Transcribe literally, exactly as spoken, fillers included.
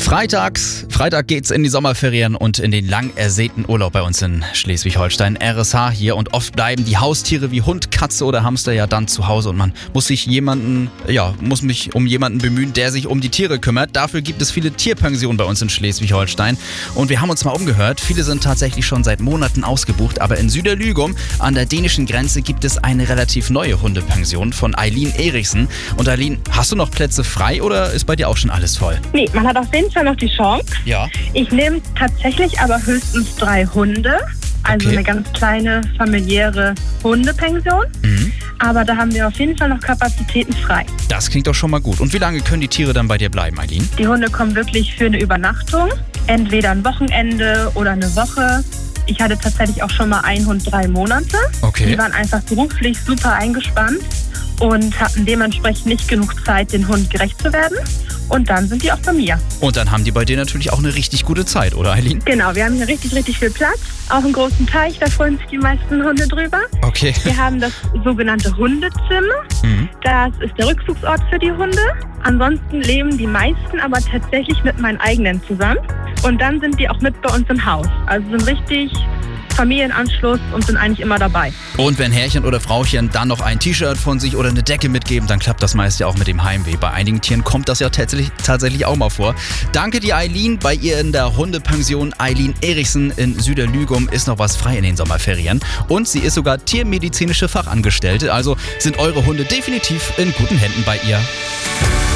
Freitags, Freitag geht's in die Sommerferien und in den lang ersehnten Urlaub bei uns in Schleswig-Holstein. R S H hier und oft bleiben die Haustiere wie Hund, Katze oder Hamster ja dann zu Hause und man muss sich jemanden, ja, muss mich um jemanden bemühen, der sich um die Tiere kümmert. Dafür gibt es viele Tierpensionen bei uns in Schleswig-Holstein und wir haben uns mal umgehört. Viele sind tatsächlich schon seit Monaten ausgebucht, aber in Süderlügum an der dänischen Grenze gibt es eine relativ neue Hundepension von Eileen Erichsen. Und Eileen, hast du noch Plätze frei oder ist bei dir auch schon alles voll? Nee, man hat auf jeden Fall noch die Chance. Ja. Ich nehme tatsächlich aber höchstens drei Hunde. Also Okay. eine ganz kleine familiäre Hundepension. Mhm. Aber da haben wir auf jeden Fall noch Kapazitäten frei. Das klingt doch schon mal gut. Und wie lange können die Tiere dann bei dir bleiben, Eileen? Die Hunde kommen wirklich für eine Übernachtung. Entweder ein Wochenende oder eine Woche. Ich hatte tatsächlich auch schon mal einen Hund drei Monate. Okay. Die waren einfach beruflich super eingespannt und hatten dementsprechend nicht genug Zeit, den Hund gerecht zu werden. Und dann sind die auch bei mir. Und dann haben die bei dir natürlich auch eine richtig gute Zeit, oder Eileen? Genau, wir haben hier richtig, richtig viel Platz. Auch einen großen Teich, da freuen sich die meisten Hunde drüber. Okay. Wir haben das sogenannte Hundezimmer. Mhm. Das ist der Rückzugsort für die Hunde. Ansonsten leben die meisten aber tatsächlich mit meinen eigenen zusammen. Und dann sind die auch mit bei uns im Haus. Also sind richtig Familienanschluss und sind eigentlich immer dabei. Und wenn Herrchen oder Frauchen dann noch ein T-Shirt von sich oder eine Decke mitgeben, dann klappt das meist ja auch mit dem Heimweh. Bei einigen Tieren kommt das ja tatsächlich, tatsächlich auch mal vor. Danke dir, Eileen. Bei ihr in der Hundepension Eileen Erichsen in Süderlügum ist noch was frei in den Sommerferien. Und sie ist sogar tiermedizinische Fachangestellte. Also sind eure Hunde definitiv in guten Händen bei ihr.